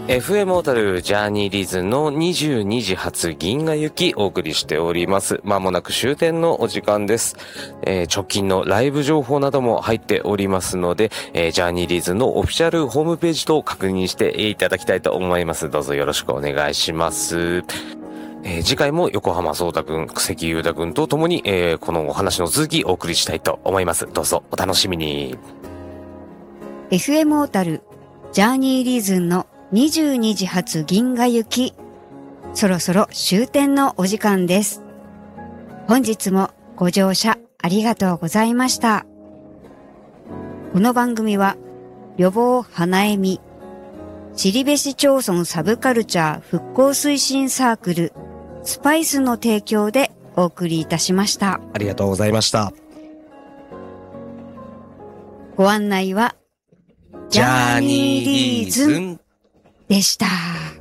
FM 小樽ジャーニーリーズンの22時発銀河行きお送りしております。まもなく終点のお時間です。直近のライブ情報なども入っておりますので、ジャーニーリーズンのオフィシャルホームページと確認していただきたいと思います。どうぞよろしくお願いします。次回も横浜壮太くん、関裕太くんと共に、このお話の続きお送りしたいと思います。どうぞお楽しみに。 FM 小樽ジャーニーリーズンの22時発銀河行き、そろそろ終点のお時間です。本日もご乗車ありがとうございました。この番組は予防花恵み後部町村サブカルチャー復興推進サークルスパイスの提供でお送りいたしました。 ありがとうございました。 ご案内はジャーニーリーズンでした。